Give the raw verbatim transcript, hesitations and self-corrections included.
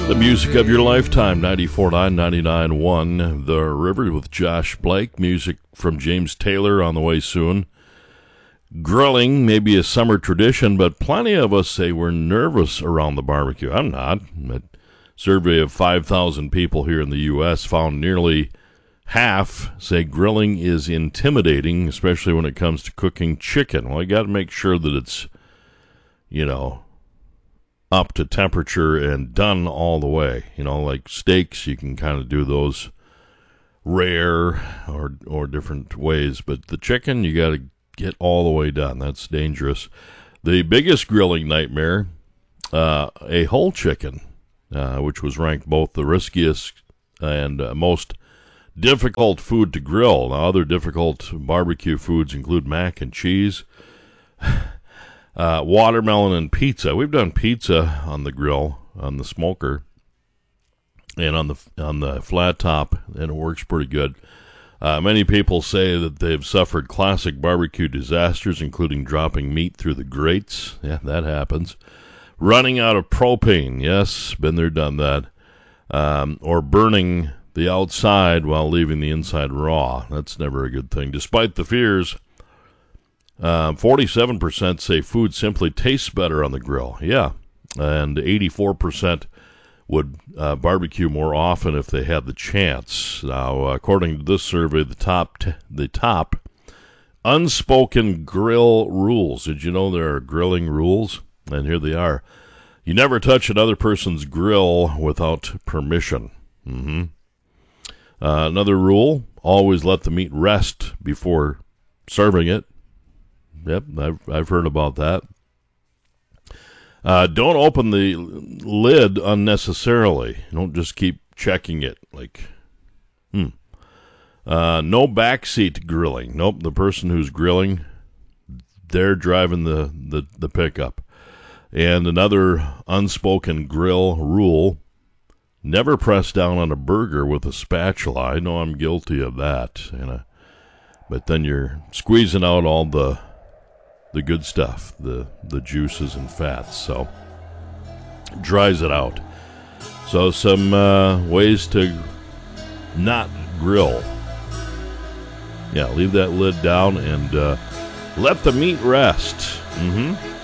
The music of your lifetime, ninety-four point nine, ninety-nine point one, The River with Josh Blake. Music from James Taylor on the way soon. Grilling may be a summer tradition, but plenty of us say we're nervous around the barbecue. I'm not. A survey of five thousand people here in the U S found nearly half say grilling is intimidating, especially when it comes to cooking chicken. Well, you got to make sure that it's, you know, up to temperature and done all the way. You know, like steaks, you can kind of do those rare or or different ways, but the chicken, you got to get all the way done. That's dangerous. The biggest grilling nightmare, uh, a whole chicken, uh, which was ranked both the riskiest and uh, most difficult food to grill. Now, other difficult barbecue foods include mac and cheese, Uh, watermelon and pizza. We've done pizza on the grill, on the smoker, and on the on the flat top, and it works pretty good. Uh, many people say that they've suffered classic barbecue disasters, including dropping meat through the grates. Yeah, that happens. Running out of propane. Yes, been there, done that. Um, or burning the outside while leaving the inside raw. That's never a good thing. Despite the fears, Uh, forty-seven percent say food simply tastes better on the grill. Yeah. And eighty-four percent would uh, barbecue more often if they had the chance. Now, according to this survey, the top t- the top unspoken grill rules. Did you know there are grilling rules? And here they are. You never touch another person's grill without permission. Mm-hmm. Uh, another rule, always let the meat rest before serving it. Yep, I've I've heard about that. Uh, don't open the lid unnecessarily. Don't just keep checking it. Like, hmm. Uh, no backseat grilling. Nope, the person who's grilling, they're driving the, the, the pickup. And another unspoken grill rule, never press down on a burger with a spatula. I know I'm guilty of that. You know, but then you're squeezing out all the the good stuff, the the juices and fats, so dries it out. So some uh, ways to not grill. Yeah, leave that lid down and uh, let the meat rest. Mm-hmm.